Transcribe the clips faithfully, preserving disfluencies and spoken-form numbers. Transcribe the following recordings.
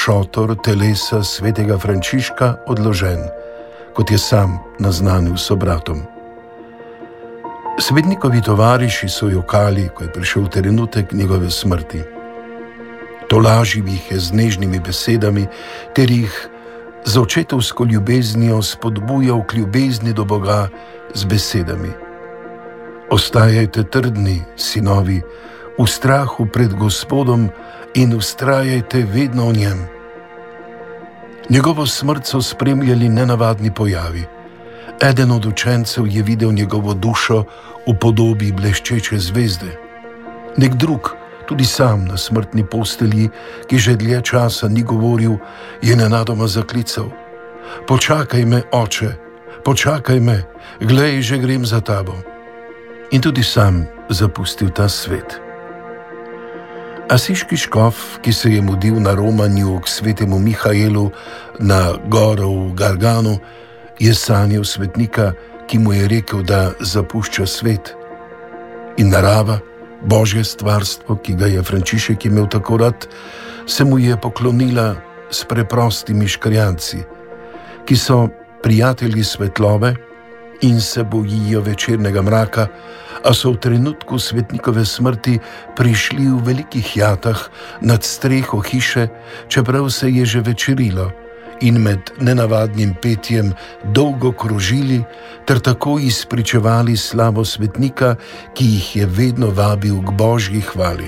šotor telesa svetega Frančiška odložen, kot je sam naznanil sobratom. Svetnikovi tovariši so jokali, ko je prišel trenutek njegove smrti. Tolažil jih je z nežnimi besedami, ter jih z očetovsko ljubeznijo spodbujal k ljubezni do Boga z besedami: ostajajte trdni, sinovi, v strahu pred Gospodom in vztrajajte vedno v njem. Njegovo smrt so spremljali nenavadni pojavi. Eden od učencev je videl njegovo dušo v podobi bleščeče zvezde. Nek drug, tudi sam na smrtni postelji, ki že dlje časa ni govoril, je nenadoma zaklical: počakaj me, oče, počakaj me, glej, že grem za tabo. In tudi sam zapustil ta svet. Asiški škof, ki se je mudil na romanju k svetemu Mihaelu na goro v Garganu, je sanjal svetnika, ki mu je rekel, da zapušča svet. In narava, Božje stvarstvo, ki ga je Frančišek imel tako rad, se mu je poklonila s preprostimi škrjanci, ki so prijatelji svetlobe in se bojijo večernega mraka, a so v trenutku svetnikove smrti prišli v velikih jatah nad streho hiše, čeprav se je že večerilo, in med nenavadnim petjem dolgo krožili ter tako izpričevali slavo svetnika, ki jih je vedno vabil k Božji hvali.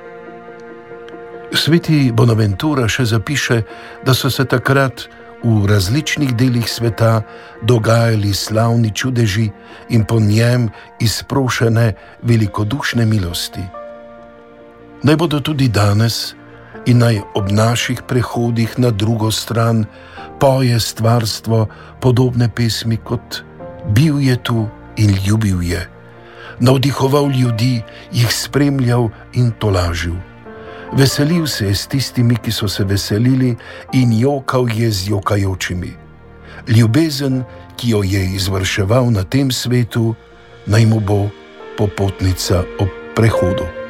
Sveti Bonaventura še zapiše, da so se takrat v različnih delih sveta dogajali slavni čudeži in po njem izprošene velikodušne milosti. Naj bodo tudi danes in naj ob naših prehodih na drugo stran poje stvarstvo podobne pesmi kot: bil je tu in ljubil je, navdihoval ljudi, jih spremljal in tolažil. Veselil se je s tistimi, ki so se veselili, in jokal je z jokajočimi. Ljubezen, ki jo je izvrševal na tem svetu, naj mu bo popotnica ob prehodu.